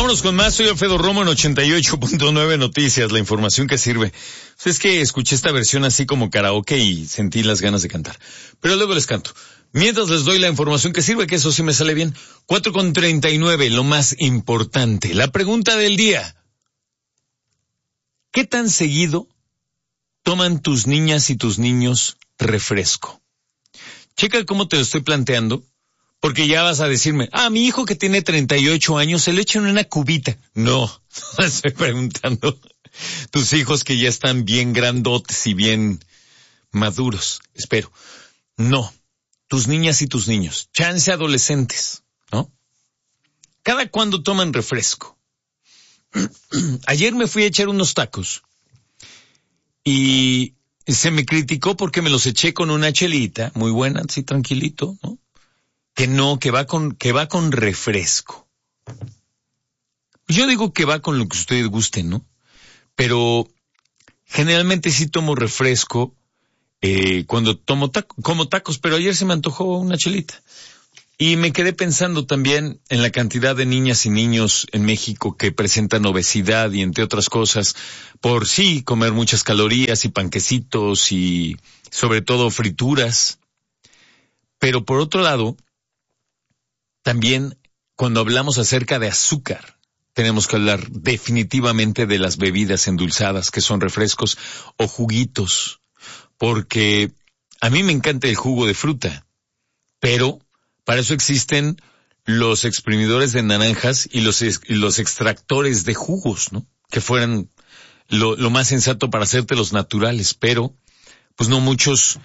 Vámonos con más. Soy Alfredo Romo en 88.9 Noticias, la información que sirve. Es que escuché esta versión así como karaoke y sentí las ganas de cantar. Pero luego les canto. Mientras les doy la información que sirve, que eso sí me sale bien. 4:39, lo más importante. La pregunta del día. ¿Qué tan seguido toman tus niñas y tus niños refresco? Checa cómo te lo estoy planteando. Porque ya vas a decirme, mi hijo que tiene 38 años se le echa en una cubita. No, estoy preguntando. Tus hijos que ya están bien grandotes y bien maduros, espero. No, tus niñas y tus niños, chance adolescentes, ¿no? ¿Cada cuándo toman refresco? Ayer me fui a echar unos tacos y se me criticó porque me los eché con una chelita, muy buena, así tranquilito, ¿no? Que va con refresco. Yo digo que va con lo que ustedes gusten, ¿no? Pero generalmente sí tomo refresco cuando como tacos, pero ayer se me antojó una chelita. Y me quedé pensando también en la cantidad de niñas y niños en México que presentan obesidad y entre otras cosas por sí comer muchas calorías y panquecitos y sobre todo frituras. Pero por otro lado, también, cuando hablamos acerca de azúcar, tenemos que hablar definitivamente de las bebidas endulzadas, que son refrescos o juguitos, porque a mí me encanta el jugo de fruta, pero para eso existen los exprimidores de naranjas y los extractores de jugos, ¿no? Que fueran lo más sensato para hacerte los naturales, pero pues no muchos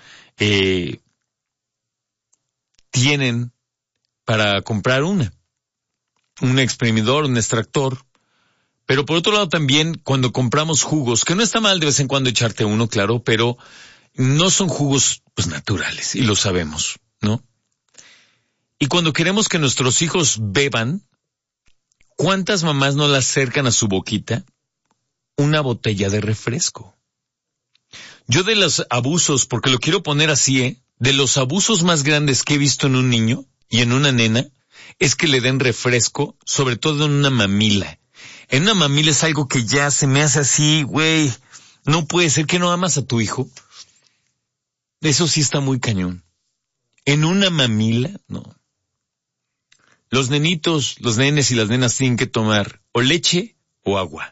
tienen para comprar un exprimidor, un extractor. Pero por otro lado también, cuando compramos jugos, que no está mal de vez en cuando echarte uno, claro, pero no son jugos pues naturales, y lo sabemos, ¿no? Y cuando queremos que nuestros hijos beban, ¿cuántas mamás no le acercan a su boquita una botella de refresco? Yo de los abusos, porque lo quiero poner así, de los abusos más grandes que he visto en un niño y en una nena, es que le den refresco, sobre todo en una mamila. En una mamila es algo que ya se me hace así, güey, no puede ser que no amas a tu hijo. Eso sí está muy cañón. En una mamila, no. Los nenitos, los nenes y las nenas tienen que tomar o leche o agua.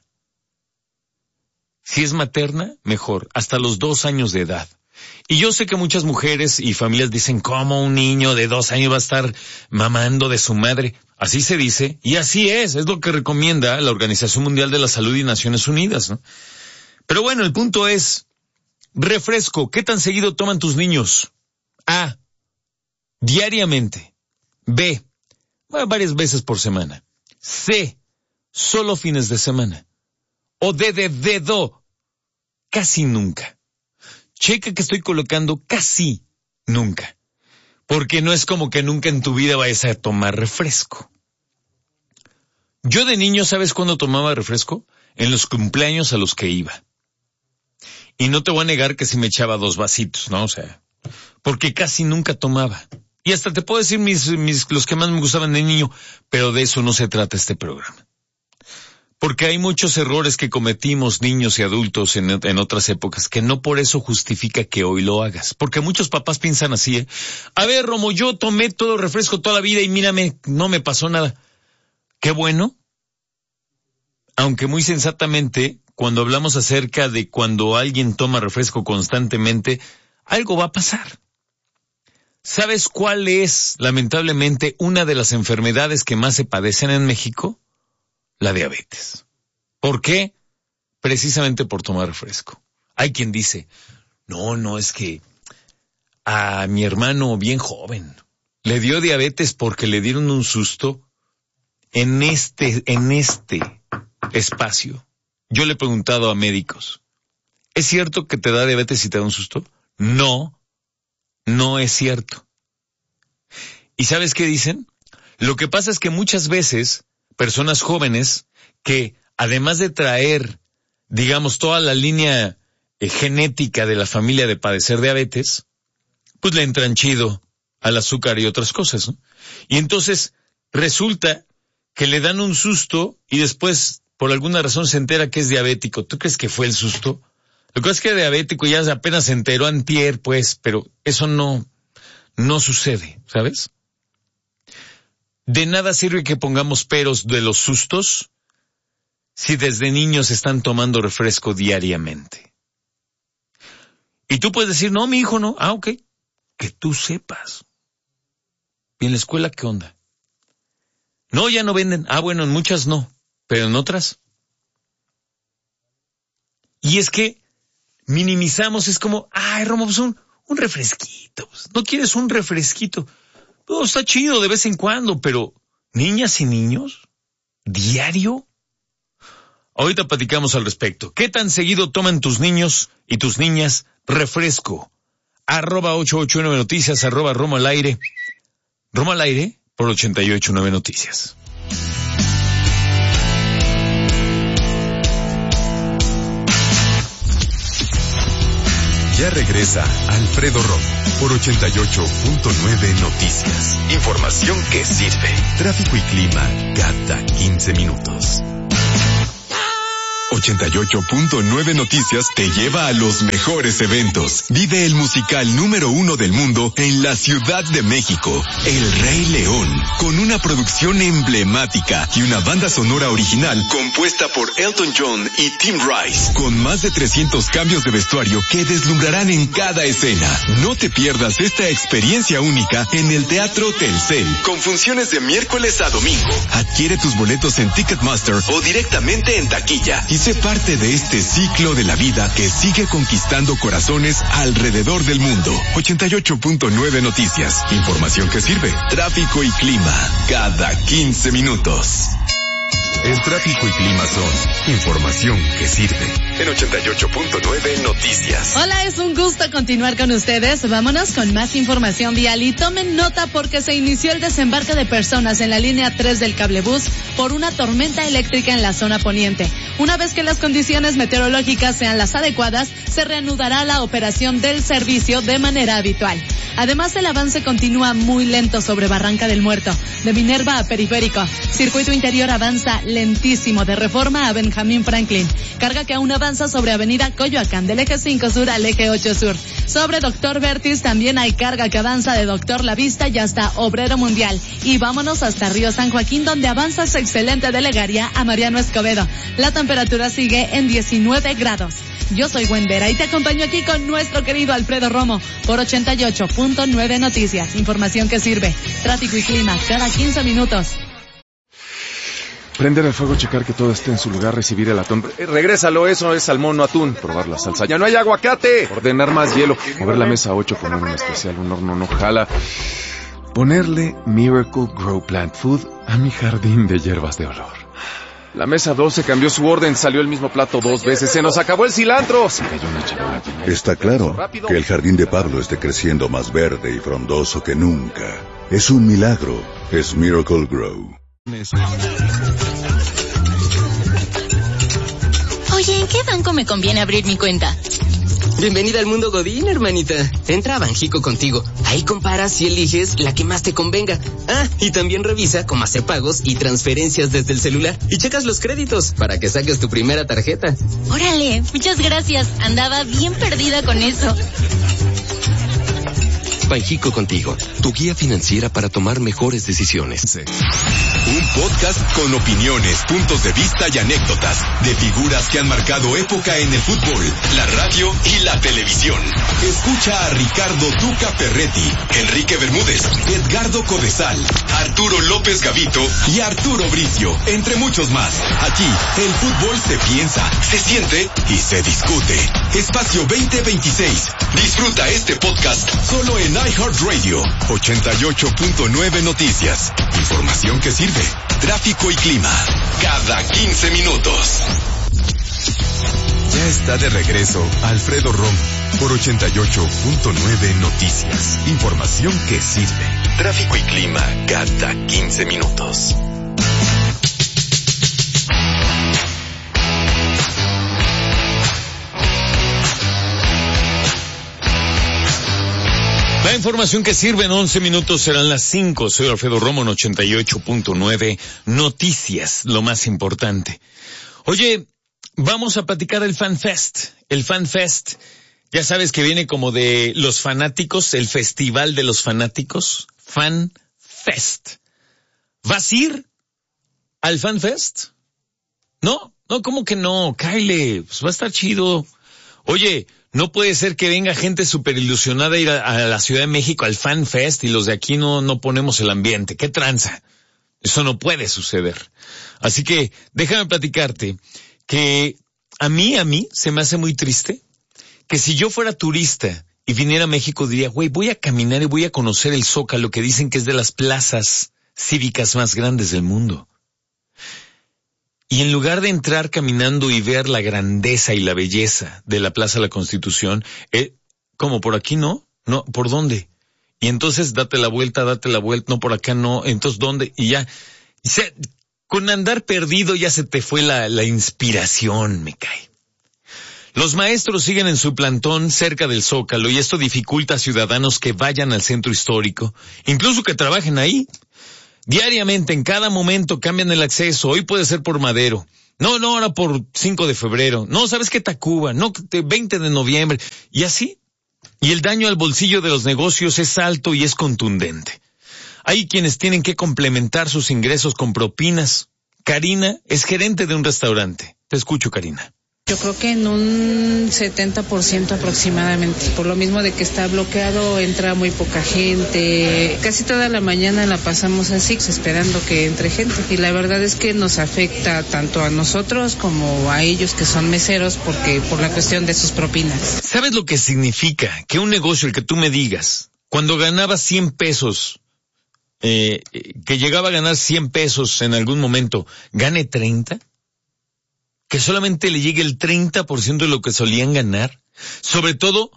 Si es materna, mejor, hasta los 2 años de edad. Y yo sé que muchas mujeres y familias dicen, ¿cómo un niño de 2 años va a estar mamando de su madre? Así se dice, y así es lo que recomienda la Organización Mundial de la Salud y Naciones Unidas, ¿no? Pero bueno, el punto es, refresco, ¿qué tan seguido toman tus niños? A, diariamente. B, varias veces por semana. C, solo fines de semana. O D de dedo, casi nunca. Checa que estoy colocando casi nunca, porque no es como que nunca en tu vida vayas a tomar refresco. Yo de niño, ¿sabes cuándo tomaba refresco? En los cumpleaños a los que iba. Y no te voy a negar que si me echaba 2 vasitos, ¿no? O sea, porque casi nunca tomaba. Y hasta te puedo decir los que más me gustaban de niño, pero de eso no se trata este programa. Porque hay muchos errores que cometimos niños y adultos en otras épocas, que no por eso justifica que hoy lo hagas. Porque muchos papás piensan así, A ver, Romo, yo tomé todo refresco toda la vida y mírame, no me pasó nada. Qué bueno. Aunque muy sensatamente, cuando hablamos acerca de cuando alguien toma refresco constantemente, algo va a pasar. ¿Sabes cuál es, lamentablemente, una de las enfermedades que más se padecen en México? La diabetes. ¿Por qué? Precisamente por tomar refresco. Hay quien dice, no, es que a mi hermano bien joven le dio diabetes porque le dieron un susto en este espacio. Yo le he preguntado a médicos, ¿es cierto que te da diabetes si te da un susto? No es cierto. ¿Y sabes qué dicen? Lo que pasa es que muchas veces personas jóvenes que, además de traer, digamos, toda la línea genética de la familia de padecer diabetes, pues le entran chido al azúcar y otras cosas, ¿no? Y entonces resulta que le dan un susto y después, por alguna razón, se entera que es diabético. ¿Tú crees que fue el susto? Lo que pasa es que es diabético y ya apenas se enteró antier, pues, pero eso no sucede, ¿sabes? De nada sirve que pongamos peros de los sustos si desde niños están tomando refresco diariamente. Y tú puedes decir, no, mi hijo no. Ah, ok. Que tú sepas. ¿Y en la escuela qué onda? No, ya no venden. Ah, bueno, en muchas no, pero en otras. Y es que minimizamos, es como, ay, Romo, pues un refresquito. Pues, ¿no quieres un refresquito? No, está chido de vez en cuando, pero niñas y niños, ¿diario? Ahorita platicamos al respecto. ¿Qué tan seguido toman tus niños y tus niñas refresco? @889 Noticias, @Romo al aire. Romo al aire por 889 Noticias. Ya regresa Alfredo Romo por 88.9 Noticias. Información que sirve. Tráfico y clima cada 15 minutos. 88.9 Noticias te lleva a los mejores eventos. Vive el musical número 1 del mundo en la Ciudad de México, El Rey León, con una producción emblemática y una banda sonora original compuesta por Elton John y Tim Rice, con más de 300 cambios de vestuario que deslumbrarán en cada escena. No te pierdas esta experiencia única en el Teatro Telcel, con funciones de miércoles a domingo. Adquiere tus boletos en Ticketmaster o directamente en taquilla y sé parte de este ciclo de la vida que sigue conquistando corazones alrededor del mundo. 88.9 Noticias. Información que sirve. Tráfico y clima cada 15 minutos. El tráfico y clima son información que sirve. En 88.9 Noticias. Hola, es un gusto continuar con ustedes. Vámonos con más información vial y tomen nota porque se inició el desembarque de personas en la línea 3 del cablebús por una tormenta eléctrica en la zona poniente. Una vez que las condiciones meteorológicas sean las adecuadas, se reanudará la operación del servicio de manera habitual. Además, el avance continúa muy lento sobre Barranca del Muerto, de Minerva a Periférico. Circuito interior avanza lentísimo de Reforma a Benjamín Franklin. Carga que aún avanza sobre Avenida Coyoacán, del eje 5 sur al eje 8 sur. Sobre Doctor Vertis también hay carga que avanza de Doctor La Vista y hasta Obrero Mundial. Y vámonos hasta Río San Joaquín, donde avanza esa excelente de Legaria a Mariano Escobedo. La temperatura sigue en 19 grados. Yo soy Wendera y te acompaño aquí con nuestro querido Alfredo Romo por 88.9 Noticias. Información que sirve. Tráfico y clima cada 15 minutos. Prender el fuego, checar que todo esté en su lugar, recibir el atún. Regrésalo, eso es salmón, no atún. Probar la salsa. ¡Ya no hay aguacate! Ordenar más hielo. Mover la mesa 8, poner un especial, un horno no jala. Ponerle Miracle Grow Plant Food a mi jardín de hierbas de olor. La mesa 12 cambió su orden, salió el mismo plato 2 veces. ¡Se nos acabó el cilantro! Se cayó una charola llena. Está claro que el jardín de Pablo esté creciendo más verde y frondoso que nunca. Es un milagro. Es Miracle Grow. Oye, ¿en qué banco me conviene abrir mi cuenta? Bienvenida al mundo Godín, hermanita. Entra a Banjico Contigo. Ahí comparas y eliges la que más te convenga. Ah, y también revisa cómo hacer pagos y transferencias desde el celular. Y checas los créditos para que saques tu primera tarjeta. Órale, muchas gracias. Andaba bien perdida con eso. Banjico Contigo, tu guía financiera para tomar mejores decisiones. Un podcast con opiniones, puntos de vista y anécdotas de figuras que han marcado época en el fútbol, la radio y la televisión. Escucha a Ricardo Tuca Ferretti, Enrique Bermúdez, Edgardo Codesal, Arturo López Gavito y Arturo Bricio, entre muchos más. Aquí, el fútbol se piensa, se siente y se discute. Espacio 2026. Disfruta este podcast solo en iHeartRadio. 88.9 Noticias. Información que sirve. Tráfico y clima. Cada 15 minutos. Ya está de regreso Alfredo Romo por 88.9 Noticias. Información que sirve. Tráfico y clima cada 15 minutos. La información que sirve en 11 minutos, serán las 5. Soy Alfredo Romo en 88.9 Noticias, lo más importante. Oye, vamos a platicar del Fan Fest. El Fan Fest, ya sabes que viene como de los fanáticos, el festival de los fanáticos. Fan Fest. ¿Vas a ir al Fan Fest? No, ¿cómo que no? Kyle, pues va a estar chido. Oye, no puede ser que venga gente súper ilusionada a ir a la Ciudad de México al Fan Fest y los de aquí no ponemos el ambiente. ¿Qué tranza? Eso no puede suceder. Así que déjame platicarte que a mí se me hace muy triste que si yo fuera turista y viniera a México diría, güey, voy a caminar y voy a conocer el Zócalo, que dicen que es de las plazas cívicas más grandes del mundo. Y en lugar de entrar caminando y ver la grandeza y la belleza de la Plaza de la Constitución, ¿cómo por aquí no? No, ¿por dónde? Y entonces date la vuelta, no, por acá no, entonces ¿dónde? Y ya, con andar perdido ya se te fue la inspiración, me cae. Los maestros siguen en su plantón cerca del Zócalo y esto dificulta a ciudadanos que vayan al centro histórico, incluso que trabajen ahí. Diariamente, en cada momento cambian el acceso. Hoy puede ser por Madero. No, ahora por 5 de febrero. No, ¿sabes qué? Tacuba. No, 20 de noviembre. Y así. Y el daño al bolsillo de los negocios es alto y es contundente. Hay quienes tienen que complementar sus ingresos con propinas. Karina es gerente de un restaurante. Te escucho, Karina. Yo creo que en un 70% aproximadamente. Por lo mismo de que está bloqueado, entra muy poca gente. Casi toda la mañana la pasamos así, esperando que entre gente. Y la verdad es que nos afecta tanto a nosotros como a ellos que son meseros, porque por la cuestión de sus propinas. ¿Sabes lo que significa que un negocio, el que tú me digas, cuando ganaba 100 pesos, que llegaba a ganar 100 pesos en algún momento, gane 30? Que solamente le llegue el 30% de lo que solían ganar. Sobre todo,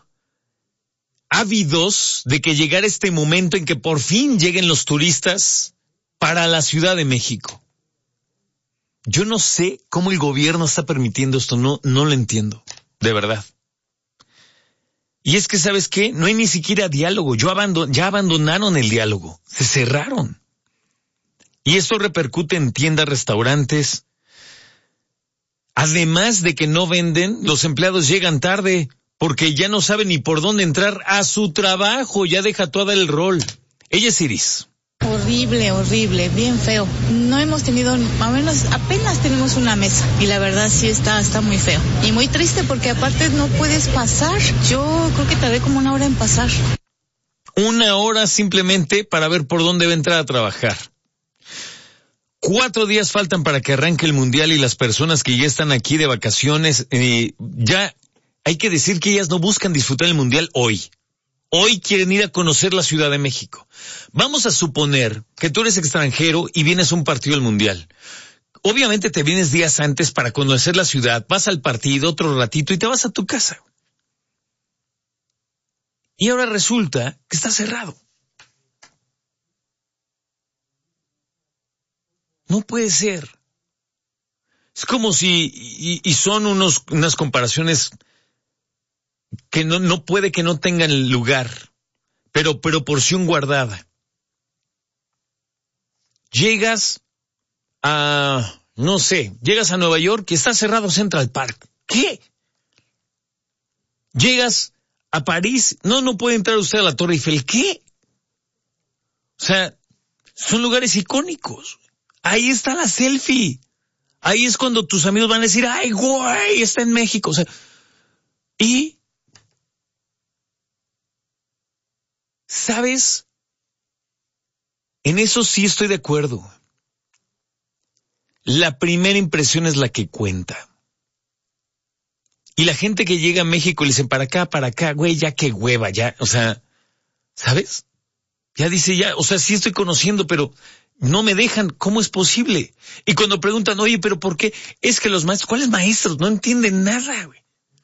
ávidos de que llegara este momento en que por fin lleguen los turistas para la Ciudad de México. Yo no sé cómo el gobierno está permitiendo esto, no lo entiendo, de verdad. Y es que, ¿sabes qué? No hay ni siquiera diálogo, ya abandonaron el diálogo, se cerraron. Y esto repercute en tiendas, restaurantes. Además de que no venden, los empleados llegan tarde porque ya no saben ni por dónde entrar a su trabajo, ya deja todo el rol. Ella es Iris. Horrible, bien feo. No hemos tenido, apenas tenemos una mesa y la verdad sí está muy feo. Y muy triste porque aparte no puedes pasar. Yo creo que tardé como 1 hora en pasar. 1 hora simplemente para ver por dónde va a entrar a trabajar. 4 días faltan para que arranque el Mundial y las personas que ya están aquí de vacaciones, ya hay que decir que ellas no buscan disfrutar el Mundial hoy. Hoy quieren ir a conocer la Ciudad de México. Vamos a suponer que tú eres extranjero y vienes a un partido del Mundial. Obviamente te vienes días antes para conocer la ciudad, vas al partido otro ratito y te vas a tu casa. Y ahora resulta que está cerrado. No puede ser. Es como si, y son unas comparaciones que no puede que no tengan lugar, pero porción guardada. Llegas a Nueva York y está cerrado Central Park. ¿Qué? Llegas a París, no puede entrar usted a la Torre Eiffel. ¿Qué? O sea, son lugares icónicos. Ahí está la selfie. Ahí es cuando tus amigos van a decir, ay, güey, está en México. O sea, y, ¿sabes? En eso sí estoy de acuerdo. La primera impresión es la que cuenta. Y la gente que llega a México le dicen, para acá, güey, ya qué hueva, ya, o sea, ¿sabes? Ya dice, o sea, sí estoy conociendo, pero no me dejan, ¿cómo es posible? Y cuando preguntan, oye, ¿pero por qué? Es que los maestros, ¿cuáles maestros? No entienden nada, güey.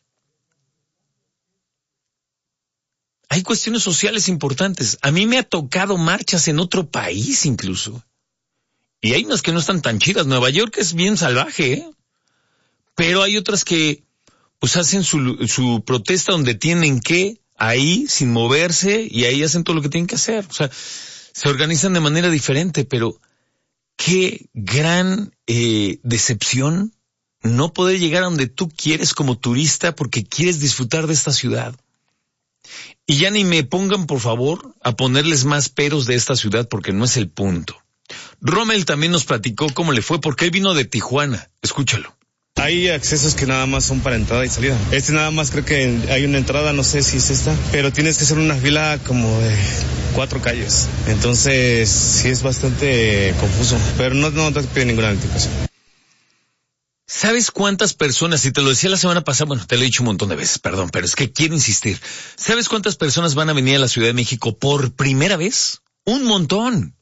Hay cuestiones sociales importantes. A mí me ha tocado marchas en otro país incluso. Y hay unas que no están tan chidas. Nueva York es bien salvaje, ¿eh? Pero hay otras que, pues hacen su protesta donde tienen que, ahí sin moverse y ahí hacen todo lo que tienen que hacer. O sea, se organizan de manera diferente, pero qué gran decepción no poder llegar a donde tú quieres como turista porque quieres disfrutar de esta ciudad. Y ya ni me pongan, por favor, a ponerles más peros de esta ciudad porque no es el punto. Rommel también nos platicó cómo le fue porque él vino de Tijuana. Escúchalo. Hay accesos que nada más son para entrada y salida. Nada más creo que hay una entrada, no sé si es esta, pero tienes que hacer una fila como de 4 calles. Entonces sí es bastante confuso, pero no te pide ninguna notificación. ¿Sabes cuántas personas, y te lo decía la semana pasada, bueno, te lo he dicho un montón de veces, perdón, pero es que quiero insistir. ¿Sabes cuántas personas van a venir a la Ciudad de México por primera vez? Un montón.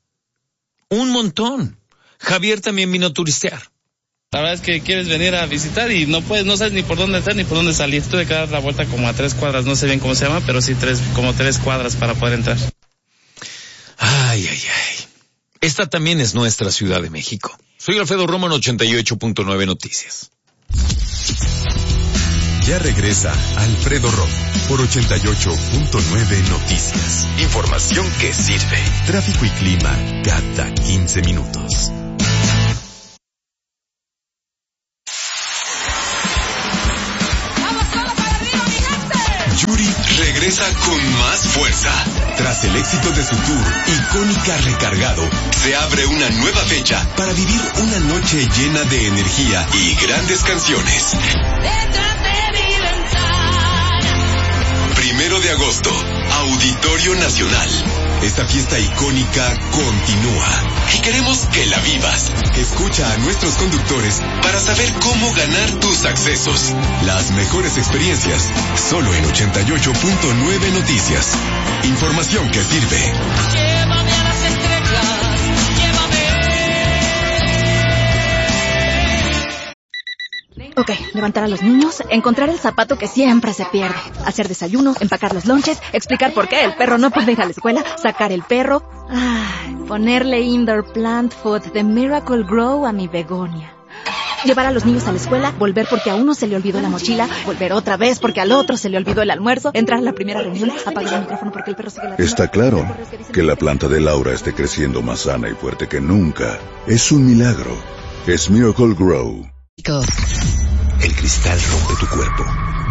Javier también vino a turistear. La verdad es que quieres venir a visitar y no sabes ni por dónde entrar ni por dónde salir. Tuve que dar la vuelta como a 3 cuadras, no sé bien cómo se llama, pero sí como 3 cuadras para poder entrar. Ay. Esta también es nuestra Ciudad de México. Soy Alfredo Romo en 88.9 Noticias. Ya regresa Alfredo Romo por 88.9 Noticias. Información que sirve. Tráfico y clima cada 15 minutos. Yuri regresa con más fuerza. Tras el éxito de su tour Icónica Recargado, se abre una nueva fecha para vivir una noche llena de energía y grandes canciones. 1 de agosto, Auditorio Nacional. Esta fiesta icónica continúa y queremos que la vivas. Escucha a nuestros conductores para saber cómo ganar tus accesos. Las mejores experiencias, solo en 88.9 Noticias. Información que sirve. Llévame a las estrellas, llévame. Ok, levantar a los niños, encontrar el zapato que siempre se pierde, hacer desayuno, empacar los lonches, explicar por qué el perro no puede ir a la escuela, sacar el perro, ponerle indoor plant food de Miracle Grow a mi begonia. Llevar a los niños a la escuela, volver porque a uno se le olvidó la mochila, volver otra vez porque al otro se le olvidó el almuerzo, entrar a la primera reunión, apagar el micrófono porque el perro sigue la... Está claro que la planta de Laura esté creciendo más sana y fuerte que nunca. Es un milagro. Es Miracle Grow. El cristal rompe tu cuerpo,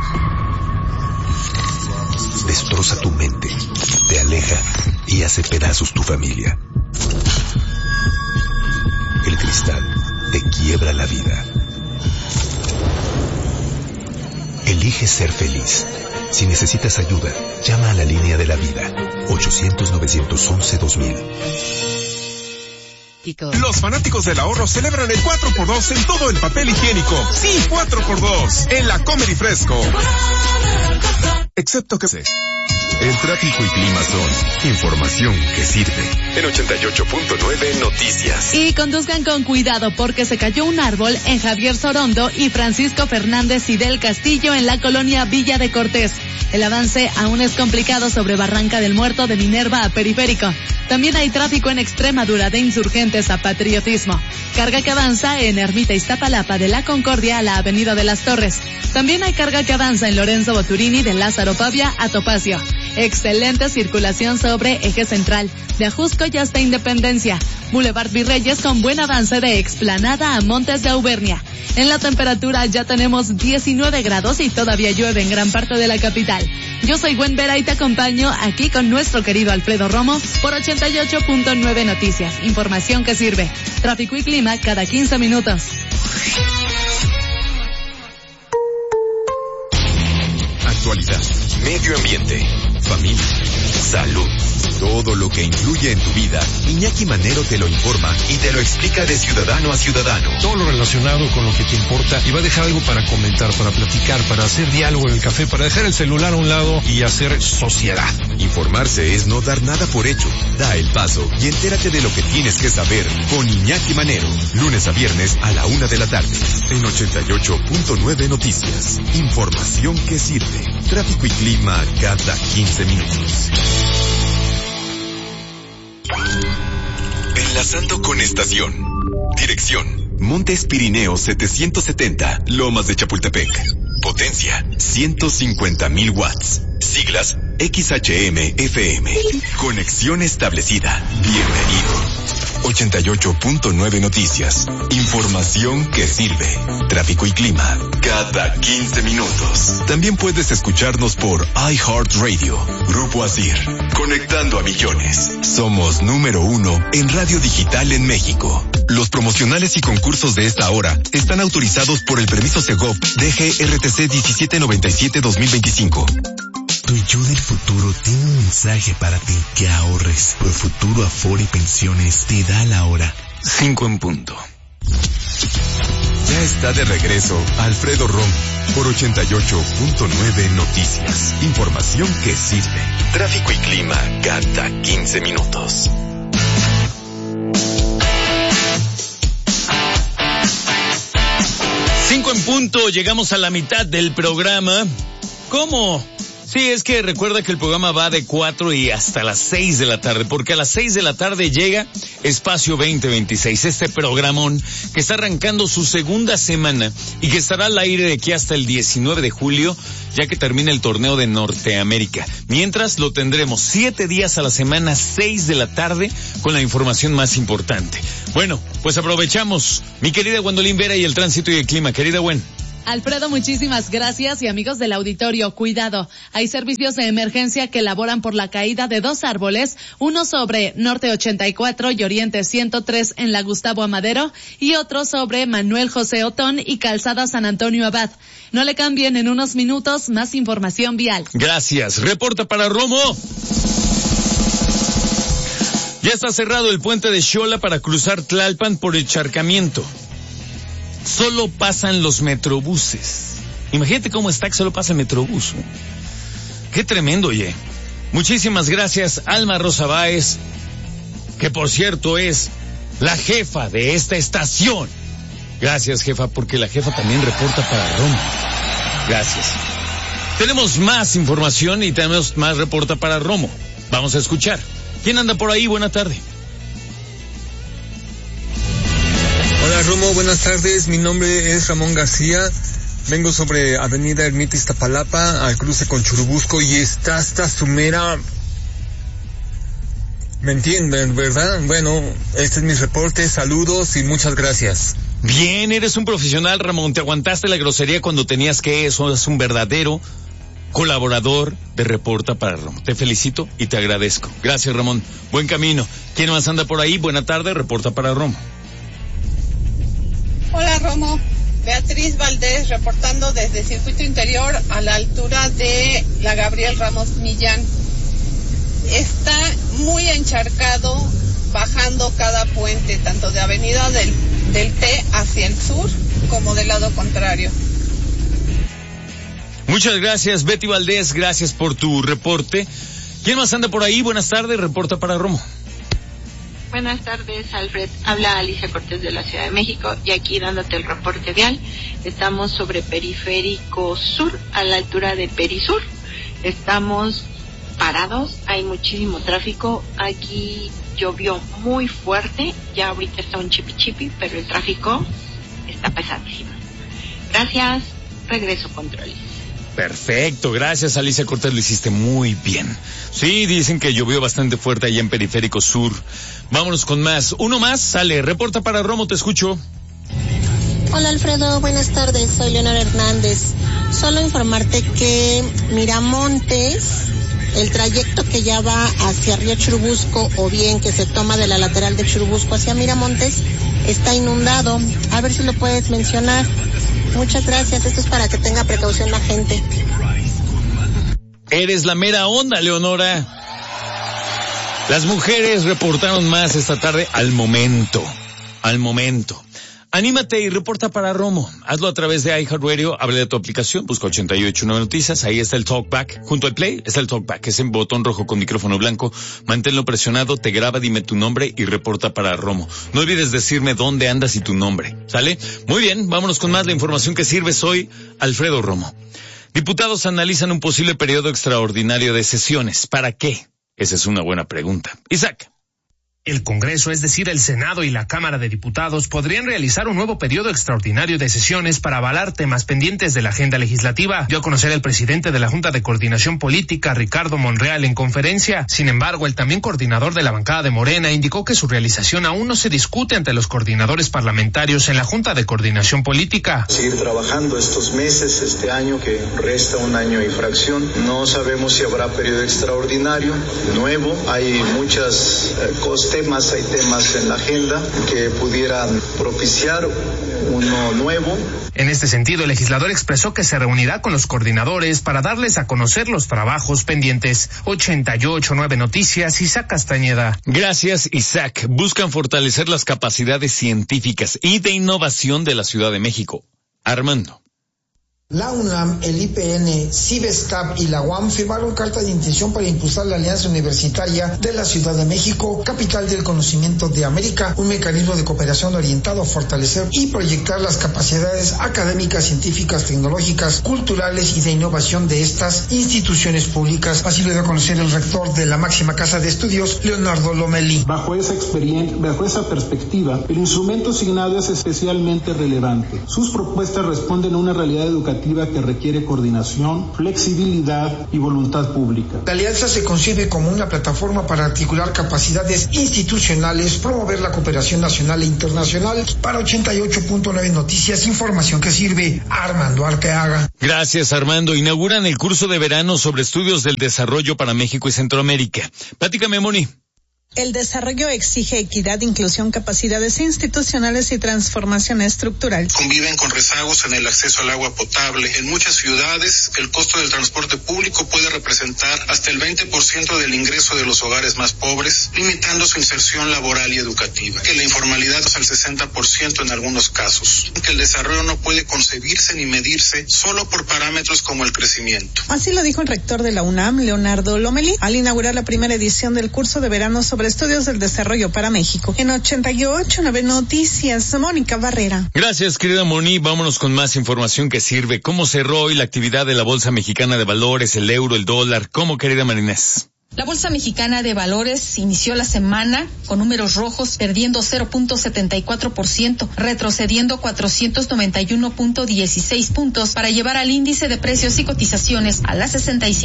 destroza tu mente, te aleja y hace pedazos tu familia. El cristal te quiebra la vida. Elige ser feliz. Si necesitas ayuda, llama a la línea de la vida. 800-911-2000. Los fanáticos del ahorro celebran el 4x2 en todo el papel higiénico. Sí, 4x2 en la Comedy Fresco. Excepto que el tráfico y clima son información que sirve. En 88.9 Noticias. Y conduzcan con cuidado porque se cayó un árbol en Javier Sorondo y Francisco Fernández y del Castillo en la colonia Villa de Cortés. El avance aún es complicado sobre Barranca del Muerto de Minerva a Periférico. También hay tráfico en Extremadura de Insurgentes a Patriotismo. Carga que avanza en Ermita Iztapalapa de la Concordia a la Avenida de las Torres. También hay carga que avanza en Lorenzo Boturini de Lázaro Pavia a Topacio. Excelente circulación sobre Eje Central, de Ajusco y hasta Independencia. Boulevard Virreyes con buen avance de Explanada a Montes de Auvernia. En la temperatura ya tenemos 19 grados y todavía llueve en gran parte de la capital. Yo soy Gwen Vera y te acompaño aquí con nuestro querido Alfredo Romo por 88.9 Noticias. Información que sirve. Tráfico y clima cada 15 minutos. Actualidad, medio ambiente, familia, salud. Todo lo que influye en tu vida, Iñaki Manero te lo informa y te lo explica de ciudadano a ciudadano. Todo lo relacionado con lo que te importa y va a dejar algo para comentar, para platicar, para hacer diálogo en el café, para dejar el celular a un lado y hacer sociedad. Informarse es no dar nada por hecho. Da el paso y entérate de lo que tienes que saber con Iñaki Manero. Lunes a viernes a la 1 de la tarde. En 88.9 Noticias. Información que sirve. Tráfico y clima cada 15 minutos. Enlazando con estación. Dirección: Montes Pirineos 770, Lomas de Chapultepec. Potencia: 150,000 watts. Siglas: XHM FM. Conexión establecida. Bienvenido. 88.9 Noticias. Información que sirve. Tráfico y clima. Cada 15 minutos. También puedes escucharnos por iHeartRadio. Grupo Asir. Conectando a millones. Somos número 1 en radio digital en México. Los promocionales y concursos de esta hora están autorizados por el permiso Segov DGRTC 1797-2025. Tu yo del futuro tiene un mensaje para ti. Que ahorres. Profuturo Afore Pensiones te da la hora. 5 en punto. Ya está de regreso Alfredo Romo por 88.9 Noticias. Información que sirve. Tráfico y clima cada 15 minutos. 5 en punto, llegamos a la mitad del programa. ¿Cómo? Sí, es que recuerda que el programa va de 4 y hasta las 6 de la tarde, porque a las 6 de la tarde llega Espacio 2026, este programón que está arrancando su segunda semana y que estará al aire de aquí hasta el 19 de julio, ya que termina el torneo de Norteamérica. Mientras lo tendremos 7 días a la semana, 6 de la tarde, con la información más importante. Bueno, pues aprovechamos, mi querida Gwendolyn Vera, y el tránsito y el clima. Querida Gwen. Alfredo, muchísimas gracias, y amigos del auditorio, cuidado. Hay servicios de emergencia que laboran por la caída de 2 árboles, uno sobre Norte 84 y Oriente 103 en la Gustavo Amadero y otro sobre Manuel José Otón y Calzada San Antonio Abad. No le cambien, en unos minutos más información vial. Gracias. Reporta para Romo. Ya está cerrado el puente de Xola para cruzar Tlalpan por encharcamiento. Solo pasan los metrobuses. Imagínate cómo está que solo pasa el metrobús. Qué tremendo, oye. Muchísimas gracias, Alma Rosa Báez, que por cierto es la jefa de esta estación. Gracias, jefa, porque la jefa también reporta para Roma. Gracias. Tenemos más información y tenemos más reporta para Romo. Vamos a escuchar. ¿Quién anda por ahí? Buena tarde. Hola Romo, buenas tardes, mi nombre es Ramón García, vengo sobre Avenida Ermita Iztapalapa, al cruce con Churubusco, y está hasta Sumera. ¿Me entienden, verdad? Bueno, este es mi reporte, saludos y muchas gracias. Bien, eres un profesional, Ramón, te aguantaste la grosería cuando tenías que, eso es un verdadero colaborador de Reporta para Romo. Te felicito y te agradezco. Gracias, Ramón, buen camino. ¿Quién más anda por ahí? Buena tarde, Reporta para Romo. Hola Romo, Beatriz Valdés reportando desde Circuito Interior a la altura de la Gabriel Ramos Millán. Está muy encharcado bajando cada puente, tanto de Avenida del T hacia el sur como del lado contrario. Muchas gracias, Betty Valdés, gracias por tu reporte. ¿Quién más anda por ahí? Buenas tardes, Reporta para Romo. Buenas tardes, Alfred. Habla Alicia Cortés de la Ciudad de México y aquí dándote el reporte vial. Estamos sobre Periférico Sur, a la altura de Perisur. Estamos parados, hay muchísimo tráfico. Aquí llovió muy fuerte, ya ahorita está un chipi, pero el tráfico está pesadísimo. Gracias, regreso controles. Perfecto, gracias Alicia Cortés, lo hiciste muy bien. Sí, dicen que llovió bastante fuerte allá en Periférico Sur. Vámonos con más. Uno más, sale. Reporta para Romo, te escucho. Hola Alfredo, buenas tardes, soy Leonora Hernández. Solo informarte que Miramontes, el trayecto que ya va hacia Río Churubusco o bien que se toma de la lateral de Churubusco hacia Miramontes, está inundado. A ver si lo puedes mencionar. Muchas gracias, esto es para que tenga precaución la gente. Eres la mera onda, Leonora. Las mujeres reportaron más esta tarde al momento. Anímate y reporta para Romo. Hazlo a través de iHeartRadio, abre de tu aplicación, busca 88.9 Noticias, ahí está el Talkback. Junto al Play está el Talkback, es en botón rojo con micrófono blanco. Manténlo presionado, te graba, dime tu nombre y reporta para Romo. No olvides decirme dónde andas y tu nombre, ¿sale? Muy bien, vámonos con más la información que sirve. Soy Alfredo Romo. Diputados analizan un posible periodo extraordinario de sesiones. ¿Para qué? Esa es una buena pregunta. Isaac. El Congreso, es decir, el Senado y la Cámara de Diputados, podrían realizar un nuevo periodo extraordinario de sesiones para avalar temas pendientes de la agenda legislativa, dio a conocer el presidente de la Junta de Coordinación Política, Ricardo Monreal, en conferencia. Sin embargo, el también coordinador de la bancada de Morena indicó que su realización aún no se discute ante los coordinadores parlamentarios en la Junta de Coordinación Política. Seguir trabajando estos meses, este año que resta un año y fracción. No sabemos si habrá periodo extraordinario nuevo. Hay muchas hay temas en la agenda que pudieran propiciar uno nuevo. En este sentido, el legislador expresó que se reunirá con los coordinadores para darles a conocer los trabajos pendientes. 88.9 Noticias, Isaac Castañeda. Gracias, Isaac. Buscan fortalecer las capacidades científicas y de innovación de la Ciudad de México. Armando. La UNAM, el IPN, CIBESCAP y la UAM firmaron carta de intención para impulsar la Alianza Universitaria de la Ciudad de México, capital del conocimiento de América, un mecanismo de cooperación orientado a fortalecer y proyectar las capacidades académicas, científicas, tecnológicas, culturales y de innovación de estas instituciones públicas. Así lo dio a conocer el rector de la máxima casa de estudios, Leonardo Lomelí. Bajo esa perspectiva, el instrumento asignado es especialmente relevante. Sus propuestas responden a una realidad educativa que requiere coordinación, flexibilidad y voluntad pública. La alianza se concibe como una plataforma para articular capacidades institucionales, promover la cooperación nacional e internacional. Para 88.9 Noticias, información que sirve. Armando Arteaga. Gracias, Armando. Inauguran el curso de verano sobre estudios del desarrollo para México y Centroamérica. Platícame, Moni. El desarrollo exige equidad, inclusión, capacidades institucionales y transformación estructural. Conviven con rezagos en el acceso al agua potable. En muchas ciudades, el costo del transporte público puede representar hasta el 20% del ingreso de los hogares más pobres, limitando su inserción laboral y educativa. Que la informalidad es al 60% en algunos casos. Que el desarrollo no puede concebirse ni medirse solo por parámetros como el crecimiento. Así lo dijo el rector de la UNAM, Leonardo Lomelí, al inaugurar la primera edición del curso de verano sobre estudios del desarrollo para México. En 88.9 Noticias, Mónica Barrera. Gracias, querida Moni. Vámonos con más información que sirve. ¿Cómo cerró hoy la actividad de la Bolsa Mexicana de Valores, el euro, el dólar? ¿Cómo, querida Marinés? La Bolsa Mexicana de Valores inició la semana con números rojos, perdiendo 0.74%, retrocediendo 491.16 puntos para llevar al índice de precios y cotizaciones a las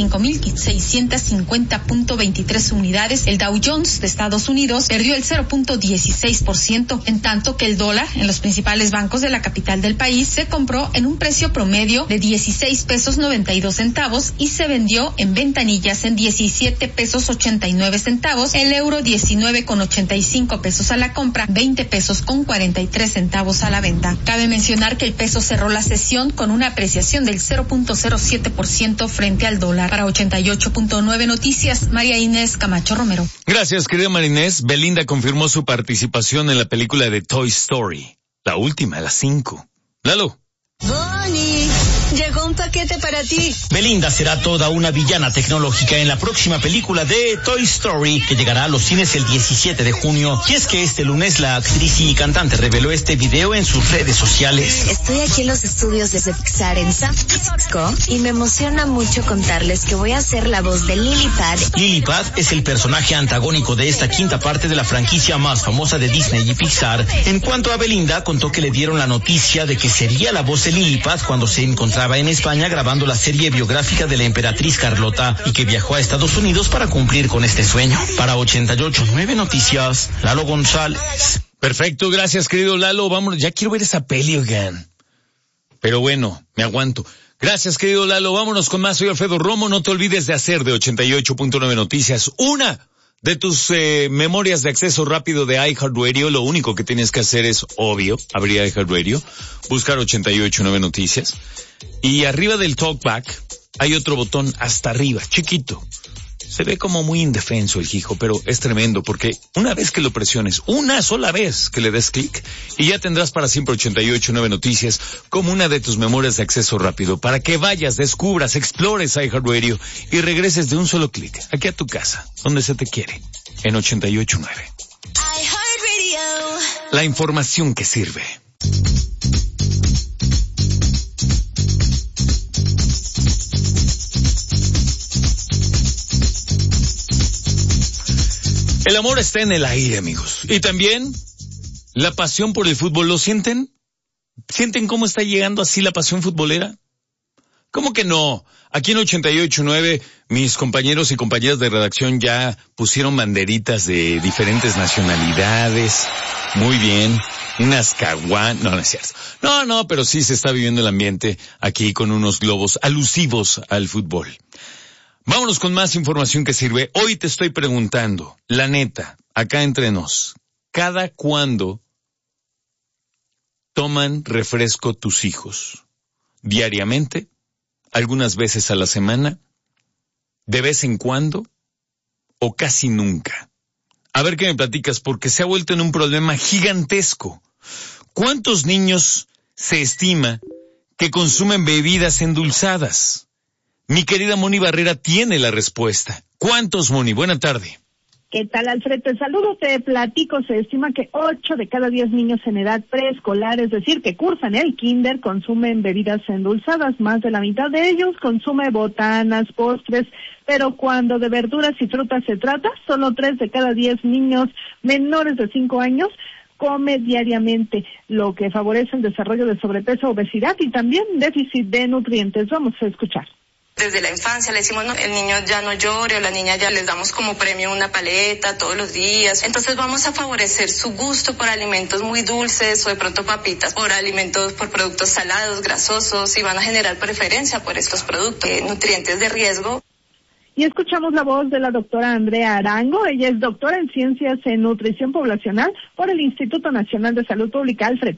65.650.23 unidades. El Dow Jones de Estados Unidos perdió el 0.16%, en tanto que el dólar en los principales bancos de la capital del país se compró en un precio promedio de 16 pesos 92 centavos y se vendió en ventanillas en 17 pesos 89 centavos, el euro 19,85 pesos a la compra, 20 pesos con 43 centavos a la venta. Cabe mencionar que el peso cerró la sesión con una apreciación del 0.07% frente al dólar. Para 88.9 Noticias, María Inés Camacho Romero. Gracias, querida Marinés. Belinda confirmó su participación en la película de Toy Story, la última, la 5. Lalo. Bonnie, llegó un paquete para ti. Belinda será toda una villana tecnológica en la próxima película de Toy Story, que llegará a los cines el 17 de junio. Y es que este lunes la actriz y cantante reveló este video en sus redes sociales. Estoy aquí en los estudios de Pixar en San Francisco y me emociona mucho contarles que voy a ser la voz de Lillipad. Lillipad es el personaje antagónico de esta quinta parte de la franquicia más famosa de Disney y Pixar. En cuanto a Belinda, contó que le dieron la noticia de que sería la voz de Lillipad cuando se encontraba en España grabando la serie biográfica de la emperatriz Carlota y que viajó a Estados Unidos para cumplir con este sueño. Para 88.9 Noticias, Lalo González. Perfecto, gracias, querido Lalo. Vámonos, ya quiero ver esa peli, oigan. Pero bueno, me aguanto. Gracias, querido Lalo. Vámonos con más. Soy Alfredo Romo. No te olvides de hacer de 88.9 Noticias una de tus memorias de acceso rápido de iHeartRadio. Lo único que tienes que hacer es, obvio, abrir iHeartRadio, buscar 88.9 Noticias, y arriba del TalkBack hay otro botón hasta arriba, chiquito. Se ve como muy indefenso el hijo, pero es tremendo porque una vez que lo presiones, una sola vez que le des clic, y ya tendrás para siempre 88.9 Noticias como una de tus memorias de acceso rápido, para que vayas, descubras, explores iHeartRadio y regreses de un solo clic aquí a tu casa, donde se te quiere, en 88.9. La información que sirve. El amor está en el aire, amigos. Y también la pasión por el fútbol. ¿Lo sienten? ¿Sienten cómo está llegando así la pasión futbolera? ¿Cómo que no? Aquí en 88.9 mis compañeros y compañeras de redacción ya pusieron banderitas de diferentes nacionalidades. Muy bien. Unas caguán... No, no es cierto. No, pero sí se está viviendo el ambiente aquí con unos globos alusivos al fútbol. Vámonos con más información que sirve. Hoy te estoy preguntando, la neta, acá entre nos, ¿cada cuándo toman refresco tus hijos? ¿Diariamente? ¿Algunas veces a la semana? ¿De vez en cuando? ¿O casi nunca? A ver qué me platicas, porque se ha vuelto en un problema gigantesco. ¿Cuántos niños se estima que consumen bebidas endulzadas? Mi querida Moni Barrera tiene la respuesta. ¿Cuántos, Moni? Buena tarde. ¿Qué tal, Alfred? Te saludo, te platico. Se estima que 8 de cada 10 niños en edad preescolar, es decir, que cursan el kinder, consumen bebidas endulzadas. Más de la mitad de ellos consume botanas, postres, pero cuando de verduras y frutas se trata, solo 3 de cada 10 niños menores de 5 años come diariamente, lo que favorece el desarrollo de sobrepeso, obesidad y también déficit de nutrientes. Vamos a escuchar. Desde la infancia le decimos, no, el niño ya no llore, o la niña ya les damos como premio una paleta todos los días. Entonces vamos a favorecer su gusto por alimentos muy dulces o de pronto papitas, por productos salados, grasosos, y van a generar preferencia por estos productos, nutrientes de riesgo. Y escuchamos la voz de la doctora Andrea Arango. Ella es doctora en Ciencias en Nutrición Poblacional por el Instituto Nacional de Salud Pública. Alfred.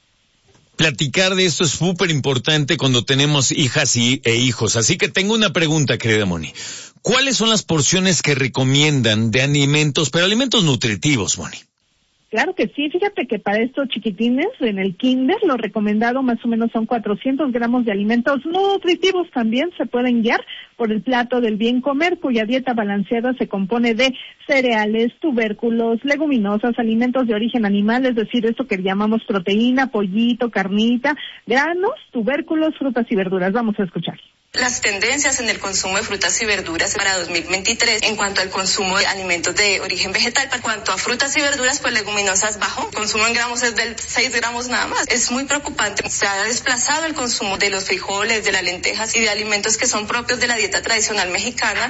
Platicar de esto es súper importante cuando tenemos hijas e hijos. Así que tengo una pregunta, querida Moni. ¿Cuáles son las porciones que recomiendan de alimentos, pero alimentos nutritivos, Moni? Claro que sí, fíjate que para estos chiquitines en el kinder lo recomendado más o menos son 400 gramos de alimentos nutritivos. También se pueden guiar por el plato del bien comer, cuya dieta balanceada se compone de cereales, tubérculos, leguminosas, alimentos de origen animal, es decir, esto que llamamos proteína, pollito, carnita, granos, tubérculos, frutas y verduras. Vamos a escuchar. Las tendencias en el consumo de frutas y verduras para 2023 en cuanto al consumo de alimentos de origen vegetal. En cuanto a frutas y verduras, pues leguminosas bajo. El consumo en gramos es del 6 gramos nada más. Es muy preocupante. Se ha desplazado el consumo de los frijoles, de las lentejas y de alimentos que son propios de la dieta tradicional mexicana.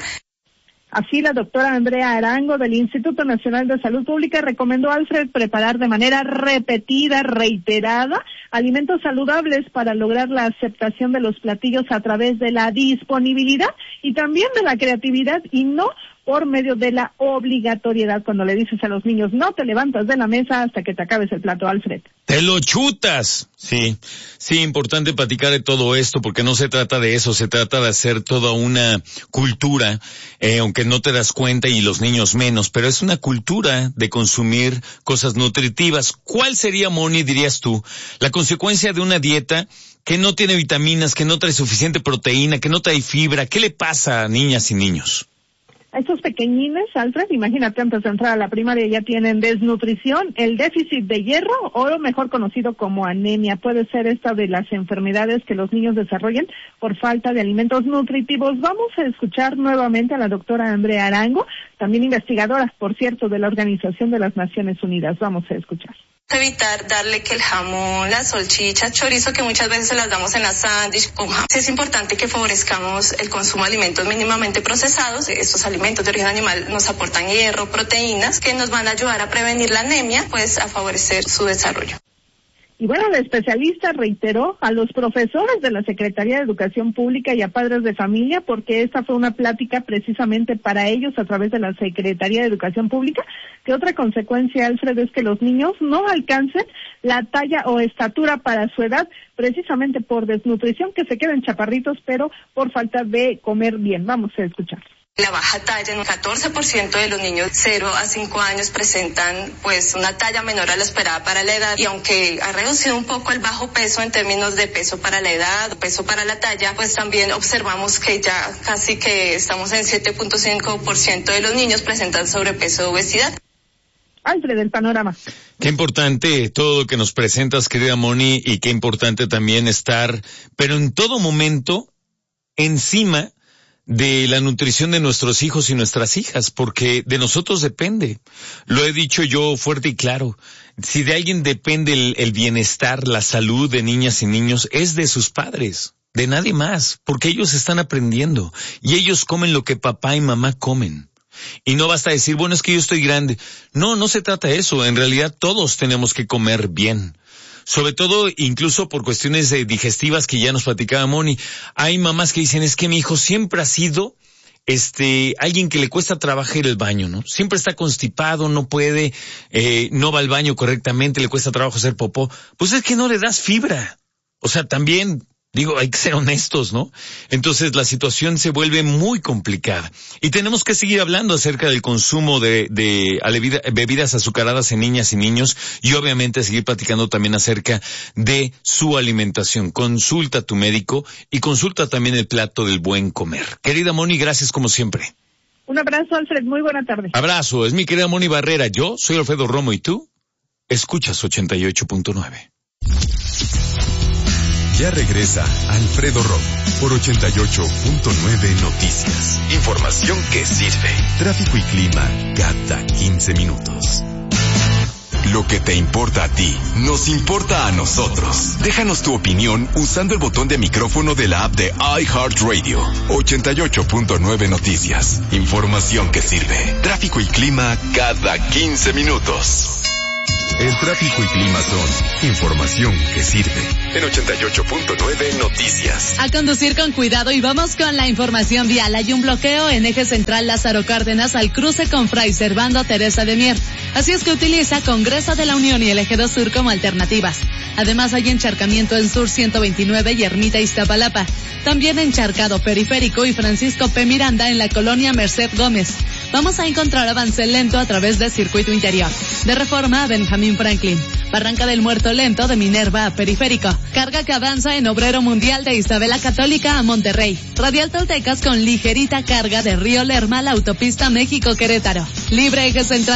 Así, la doctora Andrea Arango del Instituto Nacional de Salud Pública recomendó a Alfred preparar de manera repetida, reiterada, alimentos saludables para lograr la aceptación de los platillos a través de la disponibilidad y también de la creatividad y no por medio de la obligatoriedad, cuando le dices a los niños, no te levantas de la mesa hasta que te acabes el plato, Alfred. ¡Te lo chutas! Sí, importante platicar de todo esto, porque no se trata de eso, se trata de hacer toda una cultura, aunque no te das cuenta y los niños menos, pero es una cultura de consumir cosas nutritivas. ¿Cuál sería, Moni, dirías tú, la consecuencia de una dieta que no tiene vitaminas, que no trae suficiente proteína, que no trae fibra? ¿Qué le pasa a niñas y niños? A esos pequeñines, Alfred, imagínate, antes de entrar a la primaria ya tienen desnutrición, el déficit de hierro, o lo mejor conocido como anemia. Puede ser esta de las enfermedades que los niños desarrollan por falta de alimentos nutritivos. Vamos a escuchar nuevamente a la doctora Andrea Arango, también investigadora, por cierto, de la Organización de las Naciones Unidas. Vamos a escuchar. Evitar darle que el jamón, la salchicha, chorizo, que muchas veces se las damos en la sándwich con jamón. Es importante que favorezcamos el consumo de alimentos mínimamente procesados. Estos alimentos de origen animal nos aportan hierro, proteínas, que nos van a ayudar a prevenir la anemia, pues a favorecer su desarrollo. Y bueno, la especialista reiteró a los profesores de la Secretaría de Educación Pública y a padres de familia, porque esta fue una plática precisamente para ellos a través de la Secretaría de Educación Pública, que otra consecuencia, Alfred, es que los niños no alcancen la talla o estatura para su edad, precisamente por desnutrición, que se queden chaparritos, pero por falta de comer bien. Vamos a escuchar. La baja talla, en un 14% de los niños 0 a 5 años presentan pues una talla menor a la esperada para la edad, y aunque ha reducido un poco el bajo peso en términos de peso para la edad, peso para la talla, pues también observamos que ya casi que estamos en 7.5% de los niños presentan sobrepeso o obesidad. Alfred, el panorama. Qué importante todo lo que nos presentas, querida Moni, y qué importante también estar, pero en todo momento, encima de la nutrición de nuestros hijos y nuestras hijas, porque de nosotros depende. Lo he dicho yo fuerte y claro. Si de alguien depende el bienestar, la salud de niñas y niños, es de sus padres, de nadie más, porque ellos están aprendiendo y ellos comen lo que papá y mamá comen. Y no basta decir, bueno, es que yo estoy grande. No, no se trata de eso. En realidad todos tenemos que comer bien. Sobre todo, incluso por cuestiones digestivas que ya nos platicaba Moni. Hay mamás que dicen, es que mi hijo siempre ha sido alguien que le cuesta trabajo ir al baño, ¿no? Siempre está constipado, no puede, no va al baño correctamente, le cuesta trabajo hacer popó. Pues es que no le das fibra. O sea, también, digo, hay que ser honestos, ¿no? Entonces la situación se vuelve muy complicada. Y tenemos que seguir hablando acerca del consumo de bebidas azucaradas en niñas y niños, y obviamente seguir platicando también acerca de su alimentación. Consulta a tu médico y consulta también el plato del buen comer. Querida Moni, gracias como siempre. Un abrazo, Alfred. Muy buena tarde. Abrazo. Es mi querida Moni Barrera. Yo soy Alfredo Romo y tú escuchas 88.9. Ya regresa Alfredo Romo por 88.9 Noticias. Información que sirve. Tráfico y clima cada 15 minutos. Lo que te importa a ti, nos importa a nosotros. Déjanos tu opinión usando el botón de micrófono de la app de iHeartRadio. 88.9 Noticias. Información que sirve. Tráfico y clima cada 15 minutos. El tráfico y clima son información que sirve. En 88.9 Noticias. A conducir con cuidado y vamos con la información vial. Hay un bloqueo en eje central Lázaro Cárdenas al cruce con Fray Servando Teresa de Mier. Así es que utiliza Congreso de la Unión y el eje 2 Sur como alternativas. Además hay encharcamiento en Sur 129 y Ermita Iztapalapa. También encharcado Periférico y Francisco P. Miranda en la colonia Merced Gómez. Vamos a encontrar avance lento a través del circuito interior. De Reforma a Benjamín Franklin. Barranca del Muerto lento de Minerva a Periférico. Carga que avanza en Obrero Mundial de Isabela Católica a Monterrey. Radial Toltecas con ligerita carga de Río Lerma a la autopista México-Querétaro. Libre eje central.